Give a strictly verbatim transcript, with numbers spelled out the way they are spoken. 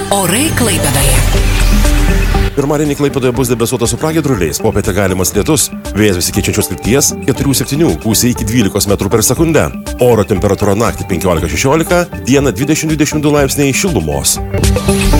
Orai Klaipėdoje. Pirmadienį Klaipėdoje bus debesuota su pragiedruliais, popietę galimas lietus, vėjas besikeičiančios krypties keturi septyni, gūsiai iki dvylikos metrų per sekundę. Oro temperatūra naktį penkiolika šešiolika, dieną dvidešimt dvidešimt du laipsniai šilumos.